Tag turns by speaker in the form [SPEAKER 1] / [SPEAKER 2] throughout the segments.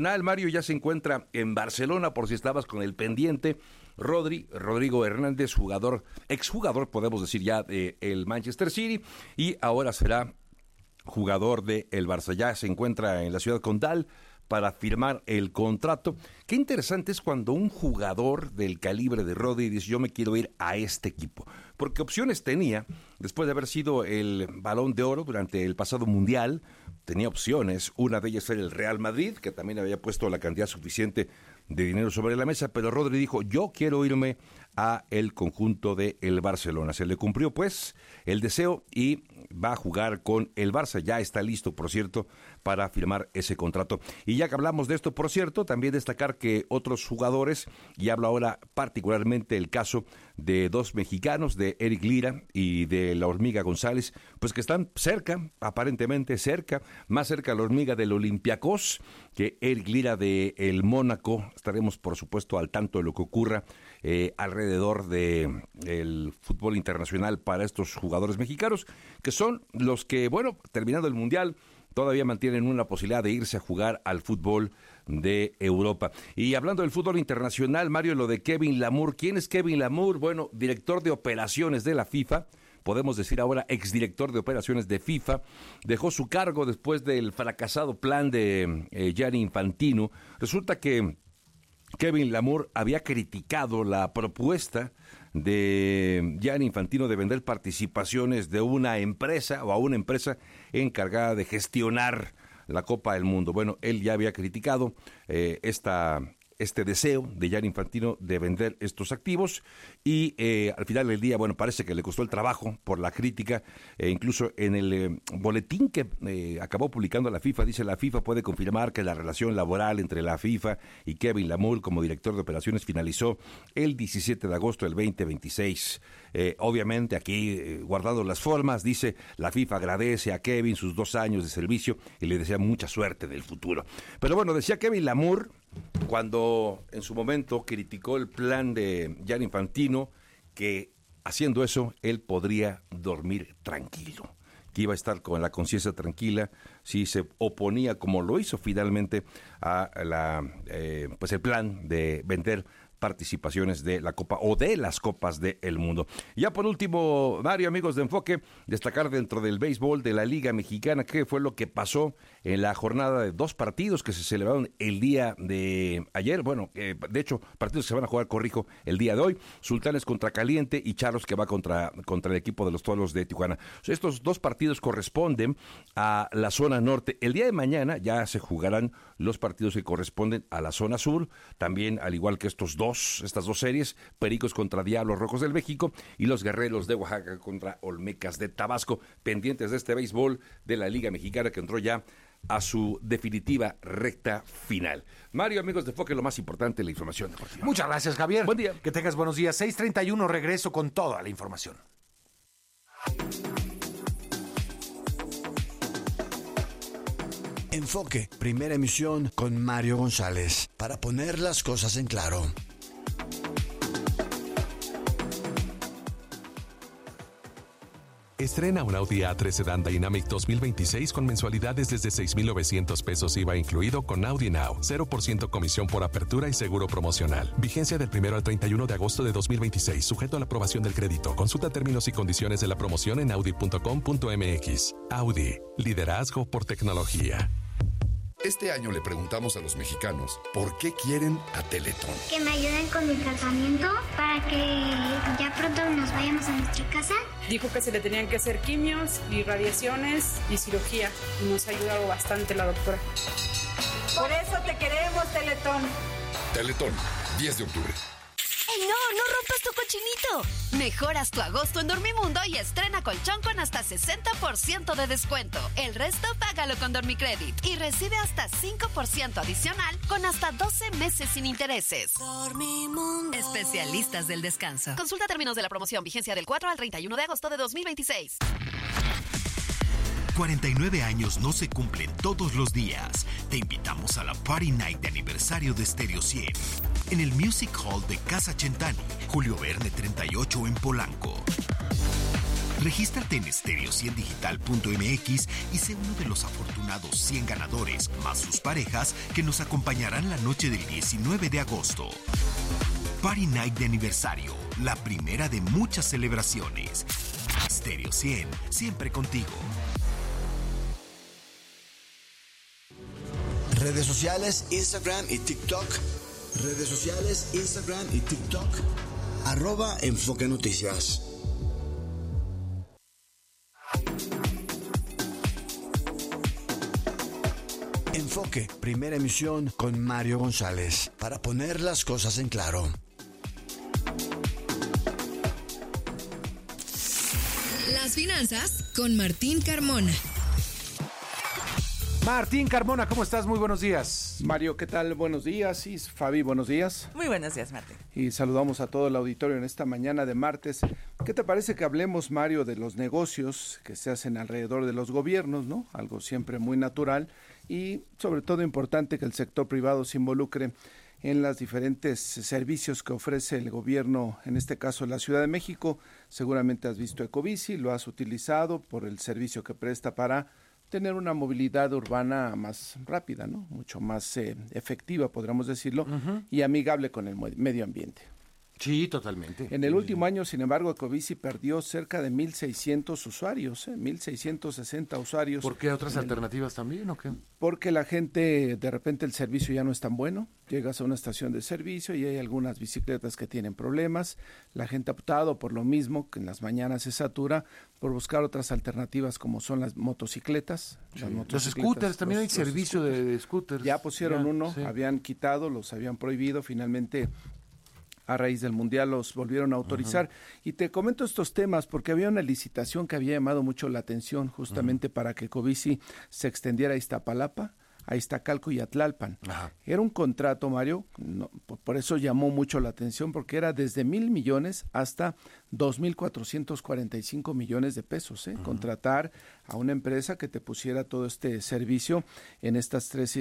[SPEAKER 1] Mario ya se encuentra en Barcelona, por si estabas con el pendiente. Rodrigo Hernández, exjugador, podemos decir ya, de el Manchester City, y ahora será jugador de el Barça. Ya se encuentra en la ciudad condal para firmar el contrato. Qué interesante es cuando un jugador del calibre de Rodri dice: yo me quiero ir a este equipo, porque opciones tenía, después de haber sido el Balón de Oro durante el pasado Mundial. Tenía opciones, una de ellas era el Real Madrid, que también había puesto la cantidad suficiente de dinero sobre la mesa, pero Rodri dijo: yo quiero irme a el conjunto de el Barcelona. Se le cumplió pues el deseo y va a jugar con el Barça. Ya está listo, por cierto, para firmar ese contrato. Y ya que hablamos de esto, por cierto, también destacar que otros jugadores, y hablo ahora particularmente el caso de dos mexicanos, de Eric Lira y de la Hormiga González, pues que están cerca, aparentemente cerca, más cerca la Hormiga del Olympiacos que Eric Lira de el Mónaco. Estaremos, por supuesto, al tanto de lo que ocurra alrededor de el fútbol internacional para estos jugadores mexicanos, que son los que, bueno, terminando el Mundial, todavía mantienen una posibilidad de irse a jugar al fútbol de Europa. Y hablando del fútbol internacional, Mario, lo de Kevin Lamour. ¿Quién es Kevin Lamour? Bueno, director de operaciones de la FIFA, podemos decir ahora exdirector de operaciones de FIFA. Dejó su cargo después del fracasado plan de Gianni Infantino. Resulta que Kevin Lamour había criticado la propuesta de Gianni Infantino de vender participaciones de una empresa, o a una empresa encargada de gestionar la Copa del Mundo. Bueno, él ya había criticado este deseo de Gianni Infantino de vender estos activos, y al final del día, bueno, parece que le costó el trabajo por la crítica. Incluso en el boletín que acabó publicando la FIFA, dice: la FIFA puede confirmar que la relación laboral entre la FIFA y Kevin Lamour como director de operaciones finalizó el 17 de agosto del 2026. Obviamente aquí, guardando las formas, dice: la FIFA agradece a Kevin sus 2 años de servicio y le desea mucha suerte en el futuro. Pero bueno, decía Kevin Lamour, cuando en su momento criticó el plan de Gianni Infantino, que haciendo eso él podría dormir tranquilo, que iba a estar con la conciencia tranquila si se oponía, como lo hizo finalmente, a pues el plan de vender participaciones de la Copa o de las Copas del Mundo. Y ya por último, Mario, amigos de Enfoque, destacar dentro del béisbol de la Liga Mexicana qué fue lo que pasó en la jornada de 2 partidos que se celebraron el día de ayer. Bueno, de hecho, partidos que se van a jugar, corrijo, el día de hoy: Sultanes contra Caliente y Charros, que va contra el equipo de los Toros de Tijuana. Estos 2 partidos corresponden a la zona norte. El día de mañana ya se jugarán los partidos que corresponden a la zona sur, también al igual que estas dos series: Pericos contra Diablos Rojos del México y los Guerreros de Oaxaca contra Olmecas de Tabasco. Pendientes de este béisbol de la Liga Mexicana, que entró ya a su definitiva recta final. Mario, amigos de Enfoque, lo más importante, la información deportiva.
[SPEAKER 2] Muchas gracias, Javier.
[SPEAKER 1] Buen día.
[SPEAKER 2] Que tengas buenos días. 6:31, regreso con toda la información.
[SPEAKER 3] Enfoque, primera emisión con Mario González, para poner las cosas en claro.
[SPEAKER 4] Estrena un Audi A3 Sedan Dynamic 2026 con mensualidades desde 6,900 pesos IVA incluido con Audi Now. 0% comisión por apertura y seguro promocional. Vigencia del 1 al 31 de agosto de 2026, sujeto a la aprobación del crédito. Consulta términos y condiciones de la promoción en audi.com.mx. Audi, liderazgo por tecnología.
[SPEAKER 5] Este año le preguntamos a los mexicanos por qué quieren a Teletón.
[SPEAKER 6] Que me ayuden con mi tratamiento para que ya pronto nos vayamos a nuestra casa.
[SPEAKER 7] Dijo que se le tenían que hacer quimios y radiaciones y cirugía. Y nos ha ayudado bastante la doctora.
[SPEAKER 8] Por eso te queremos, Teletón.
[SPEAKER 5] Teletón, 10 de octubre.
[SPEAKER 9] ¡Ey, no rompas tu cochinito! Mejoras tu agosto en Dormimundo y estrena colchón con hasta 60% de descuento. El resto págalo con Dormicredit y recibe hasta 5% adicional con hasta 12 meses sin intereses. Dormimundo. Especialistas del descanso. Consulta términos de la promoción, vigencia del 4 al 31 de agosto de 2026.
[SPEAKER 10] 49 años no se cumplen todos los días. Te invitamos a la Party Night de aniversario de Stereo 100 en el Music Hall de Casa Centani, Julio Verne 38 en Polanco. Regístrate en stereo100digital.mx y sé uno de los afortunados 100 ganadores, más sus parejas, que nos acompañarán la noche del 19 de agosto. Party Night de aniversario, la primera de muchas celebraciones. Stereo 100, siempre contigo.
[SPEAKER 3] Redes sociales, Instagram y TikTok. Redes sociales, Instagram y TikTok. @Enfoque Noticias. Enfoque, primera emisión con Mario González. Para poner las cosas en claro.
[SPEAKER 11] Las finanzas con Martín Carmona.
[SPEAKER 2] Martín Carmona, ¿cómo estás? Muy buenos días.
[SPEAKER 12] Mario, ¿qué tal? Buenos días. Y Fabi, buenos días.
[SPEAKER 13] Muy buenos días, Martín.
[SPEAKER 12] Y saludamos a todo el auditorio en esta mañana de martes. ¿Qué te parece que hablemos, Mario, de los negocios que se hacen alrededor de los gobiernos, ¿no? Algo siempre muy natural y sobre todo importante que el sector privado se involucre en los diferentes servicios que ofrece el gobierno, en este caso la Ciudad de México. Seguramente has visto Ecobici, lo has utilizado por el servicio que presta para tener una movilidad urbana más rápida, ¿no? Mucho más efectiva, podríamos decirlo, y amigable con el medio ambiente.
[SPEAKER 2] Sí, totalmente.
[SPEAKER 12] En el último año, sin embargo, Ecobici perdió cerca de 1,600 usuarios, 1,660 usuarios.
[SPEAKER 2] ¿Por qué otras alternativas también o qué?
[SPEAKER 12] Porque la gente, de repente el servicio ya no es tan bueno, llegas a una estación de servicio y hay algunas bicicletas que tienen problemas, la gente ha optado por lo mismo, que en las mañanas se satura, por buscar otras alternativas como son las motocicletas.
[SPEAKER 2] Sí. Los scooters, también hay servicio de scooters.
[SPEAKER 12] Ya pusieron uno,
[SPEAKER 2] sí.
[SPEAKER 12] Habían quitado, los habían prohibido, finalmente a raíz del Mundial los volvieron a autorizar. Y te comento estos temas porque había una licitación que había llamado mucho la atención justamente para que Ecobici se extendiera a Iztapalapa, a Iztacalco y a Tlalpan. Era un contrato, Mario, por eso llamó mucho la atención, porque era desde 1,000 millones hasta 2,445 millones de pesos. Contratar a una empresa que te pusiera todo este servicio en estas tres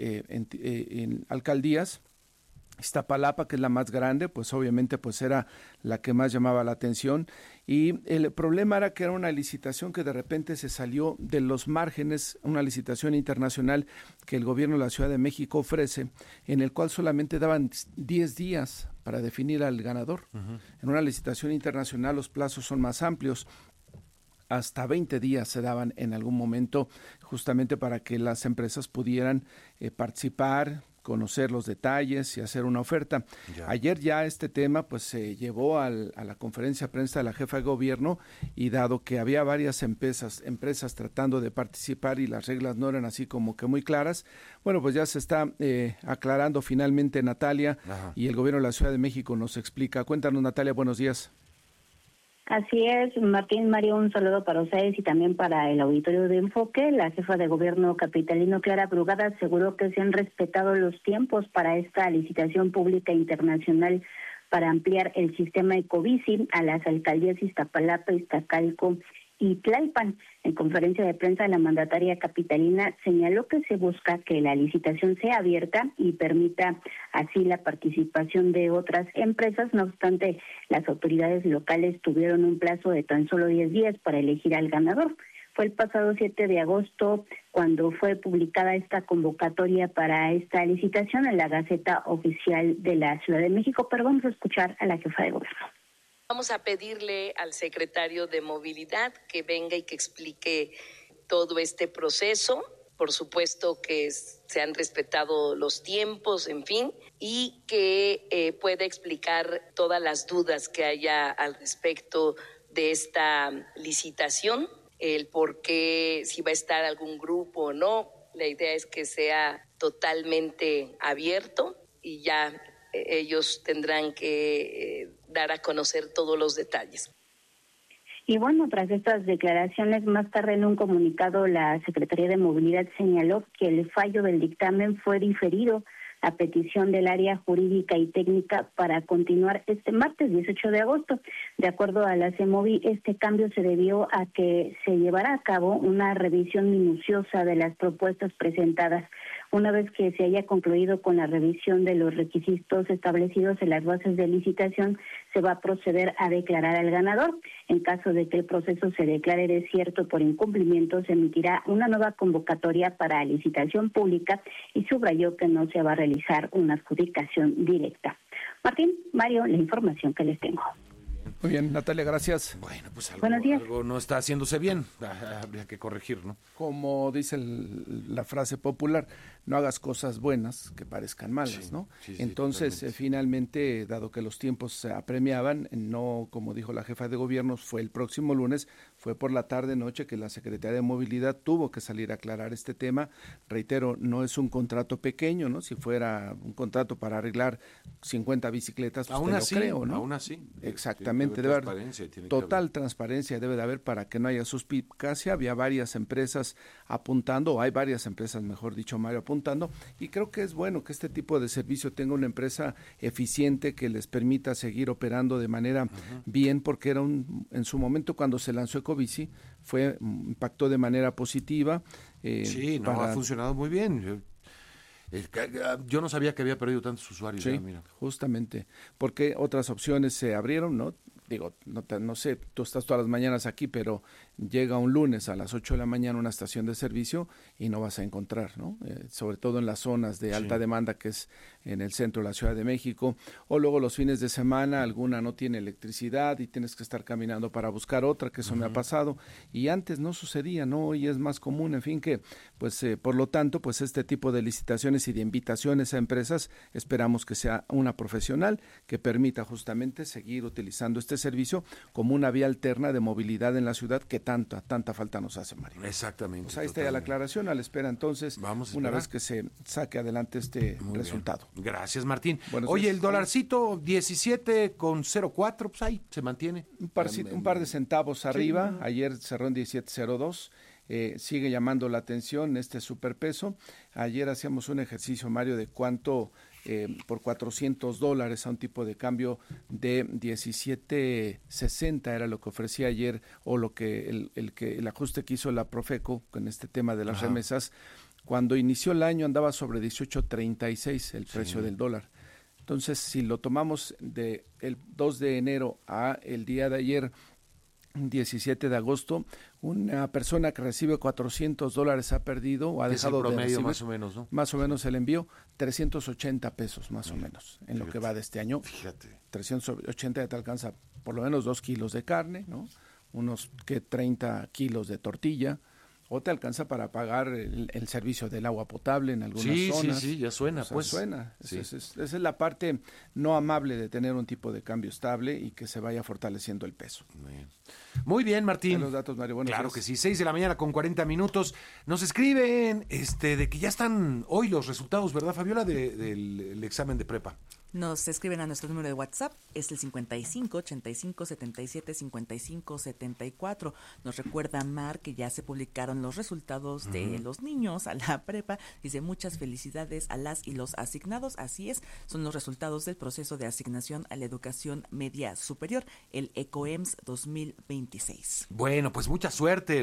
[SPEAKER 12] en alcaldías. Iztapalapa, que es la más grande, pues obviamente pues era la que más llamaba la atención, y el problema era que era una licitación que de repente se salió de los márgenes, una licitación internacional que el gobierno de la Ciudad de México ofrece, en el cual solamente daban 10 días para definir al ganador. En una licitación internacional los plazos son más amplios. Hasta 20 días se daban en algún momento, justamente para que las empresas pudieran participar, conocer los detalles y hacer una oferta. Ayer ya este tema pues se llevó a la conferencia de prensa de la jefa de gobierno, y dado que había varias empresas tratando de participar y las reglas no eran así como que muy claras, bueno, pues ya se está aclarando finalmente, Natalia. Y el gobierno de la Ciudad de México nos explica. Cuéntanos, Natalia, buenos días.
[SPEAKER 14] Así es, Martín, Mario, un saludo para ustedes y también para el auditorio de Enfoque. La jefa de gobierno capitalino, Clara Brugada, aseguró que se han respetado los tiempos para esta licitación pública internacional para ampliar el sistema Ecobici a las alcaldías Iztapalapa, Iztacalco y Tlalpan. En conferencia de prensa, la mandataria capitalina señaló que se busca que la licitación sea abierta y permita así la participación de otras empresas. No obstante, las autoridades locales tuvieron un plazo de tan solo 10 días para elegir al ganador. Fue el pasado 7 de agosto cuando fue publicada esta convocatoria para esta licitación en la Gaceta Oficial de la Ciudad de México. Pero vamos a escuchar a la jefa de gobierno.
[SPEAKER 15] Vamos a pedirle al secretario de Movilidad que venga y que explique todo este proceso. Por supuesto que se han respetado los tiempos, en fin, y que pueda explicar todas las dudas que haya al respecto de esta licitación, el por qué, si va a estar algún grupo o no. La idea es que sea totalmente abierto y ya ellos tendrán que dar a conocer todos los detalles.
[SPEAKER 14] Y bueno, tras estas declaraciones, más tarde en un comunicado, la Secretaría de Movilidad señaló que el fallo del dictamen fue diferido a petición del área jurídica y técnica para continuar este martes 18 de agosto. De acuerdo a la CEMOVI, este cambio se debió a que se llevará a cabo una revisión minuciosa de las propuestas presentadas, Una vez que se haya concluido con la revisión de los requisitos establecidos en las bases de licitación, se va a proceder a declarar al ganador. En caso de que el proceso se declare desierto por incumplimiento, se emitirá una nueva convocatoria para licitación pública y subrayó que no se va a realizar una adjudicación directa. Martín, Mario, la información que les tengo.
[SPEAKER 12] Muy bien, Natalia, gracias.
[SPEAKER 2] Bueno, pues
[SPEAKER 14] Buenos días.
[SPEAKER 2] algo no está haciéndose bien, habría que corregir, ¿no?
[SPEAKER 12] Como dice la frase popular, no hagas cosas buenas que parezcan malas,
[SPEAKER 2] Sí,
[SPEAKER 12] ¿no?
[SPEAKER 2] sí,
[SPEAKER 12] Entonces, finalmente, dado que los tiempos se apremiaban, no, como dijo la jefa de gobierno, fue el próximo lunes, fue por la tarde-noche que la Secretaría de Movilidad tuvo que salir a aclarar este tema. Reitero, no es un contrato pequeño, ¿no? Si fuera un contrato para arreglar 50 bicicletas, pues
[SPEAKER 2] Aún
[SPEAKER 12] te
[SPEAKER 2] así,
[SPEAKER 12] lo creo, ¿no?
[SPEAKER 2] aún así.
[SPEAKER 12] Exactamente,
[SPEAKER 2] Debe haber
[SPEAKER 12] debe haber
[SPEAKER 2] transparencia, tiene que
[SPEAKER 12] total transparencia debe de haber para que no haya suspicacia. Había varias empresas apuntando, o hay varias empresas, mejor dicho, Mario, apuntando, y creo que es bueno que este tipo de servicio tenga una empresa eficiente que les permita seguir operando de manera bien, porque era en su momento cuando se lanzó Ecobici, impactó de manera positiva.
[SPEAKER 2] Sí, ha funcionado muy bien. Yo no sabía que había perdido tantos usuarios.
[SPEAKER 12] Sí,
[SPEAKER 2] ya, mira.
[SPEAKER 12] justamente, porque otras opciones se abrieron, ¿no? Digo, no sé, tú estás todas las mañanas aquí, pero llega un lunes a las 8 de la mañana una estación de servicio y no vas a encontrar, ¿no? Sobre todo en las zonas de alta demanda, que es en el centro de la Ciudad de México, o luego los fines de semana alguna no tiene electricidad y tienes que estar caminando para buscar otra, que eso me ha pasado, y antes no sucedía, ¿no? Hoy es más común, en fin, que pues por lo tanto, pues este tipo de licitaciones y de invitaciones a empresas, esperamos que sea una profesional que permita justamente seguir utilizando este servicio como una vía alterna de movilidad en la ciudad que tanta falta nos hace, Mario.
[SPEAKER 2] Exactamente.
[SPEAKER 12] Pues ahí está ya la aclaración, a la espera entonces, una vez que se saque adelante este resultado.
[SPEAKER 2] Bien. Gracias, Martín.
[SPEAKER 12] Buenos
[SPEAKER 2] Oye,
[SPEAKER 12] días.
[SPEAKER 2] el dolarcito 17,04, pues ahí se mantiene.
[SPEAKER 12] Un par de centavos arriba, ayer cerró en 17.02. Sigue llamando la atención este superpeso. Ayer hacíamos un ejercicio, Mario, de cuánto por $400 a un tipo de cambio de 17.60 era lo que ofrecía ayer, o lo que el ajuste que hizo la Profeco con este tema de las remesas. Cuando inició el año andaba sobre 18.36 el precio del dólar. Entonces, si lo tomamos de el 2 de enero a el día de ayer, 17 de agosto, una persona que recibe $400 ha perdido o ha dejado de recibir,
[SPEAKER 2] más o menos, ¿no?
[SPEAKER 12] Más o menos el envío, 380 pesos más o menos en lo que va de este año.
[SPEAKER 2] Fíjate.
[SPEAKER 12] 380 ya te alcanza por lo menos 2 kilos de carne, ¿no? Unos 30 kilos de tortilla, o te alcanza para pagar el servicio del agua potable en algunas zonas.
[SPEAKER 2] Sí, ya suena,
[SPEAKER 12] Suena.
[SPEAKER 2] Sí.
[SPEAKER 12] Esa es la parte no amable de tener un tipo de cambio estable y que se vaya fortaleciendo el peso.
[SPEAKER 2] Muy bien, Martín.
[SPEAKER 12] Los datos, Mario. Buenos
[SPEAKER 2] claro
[SPEAKER 12] días.
[SPEAKER 2] que sí, 6 de la mañana con 40 minutos. Nos escriben de que ya están hoy los resultados, ¿verdad, Fabiola, del examen de prepa?
[SPEAKER 13] Nos escriben a nuestro número de WhatsApp, es el 55 85 77 55 74. Nos recuerda Mar que ya se publicaron los resultados de los niños a la prepa. Dice, muchas felicidades a las y los asignados. Así es, son los resultados del proceso de asignación a la educación media superior, el ECOEMS 2026.
[SPEAKER 2] Bueno, pues mucha suerte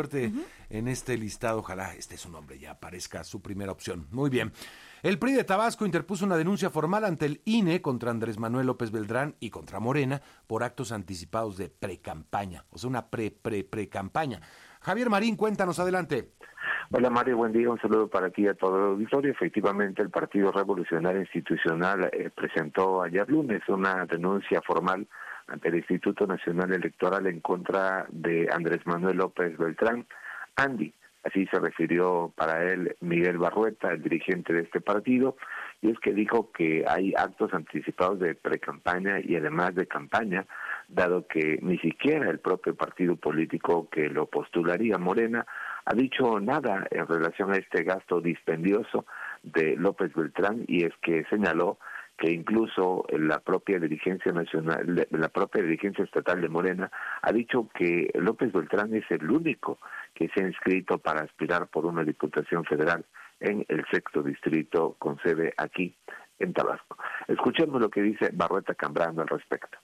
[SPEAKER 2] en este listado. Ojalá este su nombre ya aparezca su primera opción. Muy bien. El PRI de Tabasco interpuso una denuncia formal ante el INE contra Andrés Manuel López Beltrán y contra Morena por actos anticipados de precampaña, o sea, una pre-campaña. Javier Marín, cuéntanos, adelante.
[SPEAKER 16] Hola Mario, buen día, un saludo para ti y a todo el auditorio. Efectivamente, el Partido Revolucionario Institucional presentó ayer lunes una denuncia formal ante el Instituto Nacional Electoral en contra de Andrés Manuel López Beltrán, Andy. Así se refirió para él Miguel Barrueta, el dirigente de este partido, y es que dijo que hay actos anticipados de precampaña y además de campaña, dado que ni siquiera el propio partido político que lo postularía, Morena, ha dicho nada en relación a este gasto dispendioso de López Beltrán, y es que señaló que incluso la propia dirigencia nacional, la propia dirigencia estatal de Morena ha dicho que López Beltrán es el único que se ha inscrito para aspirar por una diputación federal en el 6º distrito con sede aquí en Tabasco. Escuchemos lo que dice Barrueta Cambrano al respecto.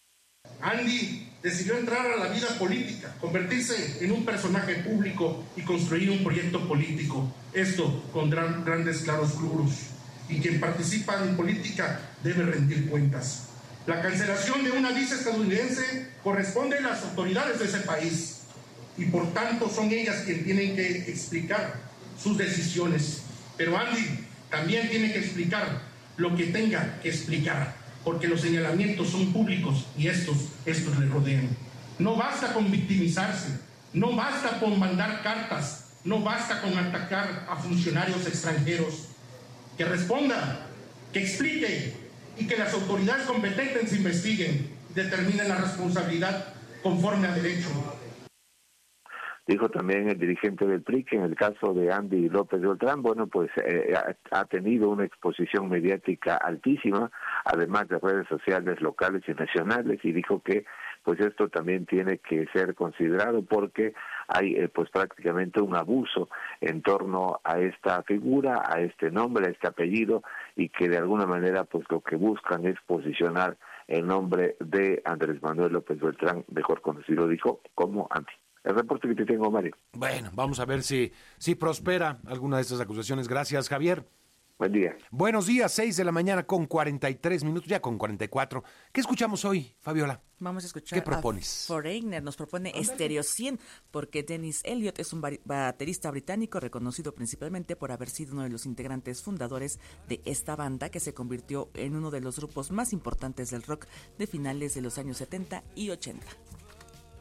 [SPEAKER 17] Andy decidió entrar a la vida política, convertirse en un personaje público y construir un proyecto político. Esto con grandes claroscuros. Y quien participa en política debe rendir cuentas. La cancelación de una visa estadounidense corresponde a las autoridades de ese país y por tanto son ellas quienes tienen que explicar sus decisiones. Pero Andy también tiene que explicar lo que tenga que explicar, porque los señalamientos son públicos y estos le rodean. No basta con victimizarse, no basta con mandar cartas, no basta con atacar a funcionarios extranjeros. Que responda, que explique y que las autoridades competentes investiguen y determinen la responsabilidad conforme a derecho.
[SPEAKER 16] Dijo también el dirigente del PRI que en el caso de Andy López Beltrán, bueno, pues ha tenido una exposición mediática altísima, además de redes sociales locales y nacionales, y dijo que pues esto también tiene que ser considerado porque hay pues prácticamente un abuso en torno a esta figura, a este nombre, a este apellido, y que de alguna manera pues lo que buscan es posicionar el nombre de Andrés Manuel López Beltrán, mejor conocido, dijo, como Andy. El reporte que te tengo, Mario.
[SPEAKER 2] Bueno, vamos a ver si prospera alguna de estas acusaciones. Gracias, Javier.
[SPEAKER 16] Buen día.
[SPEAKER 2] Buenos días, 6 de la mañana con 43 minutos, ya con 44. ¿Qué escuchamos hoy, Fabiola?
[SPEAKER 13] Vamos a escuchar.
[SPEAKER 2] ¿Qué propones?
[SPEAKER 13] A Foreigner nos propone Stereo 100, porque Dennis Elliott es un baterista británico reconocido principalmente por haber sido uno de los integrantes fundadores de esta banda que se convirtió en uno de los grupos más importantes del rock de finales de los años 70 y 80.